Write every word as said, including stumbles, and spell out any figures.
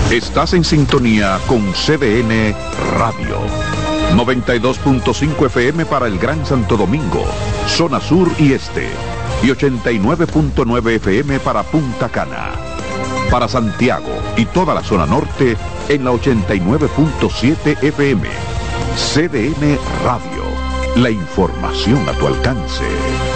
Estás en sintonía con C D N Radio. noventa y dos punto cinco F M para el Gran Santo Domingo, zona sur y este. Y ochenta y nueve punto nueve F M para Punta Cana. Para Santiago y toda la zona norte en la ochenta y nueve punto siete F M. C D N Radio. La información a tu alcance.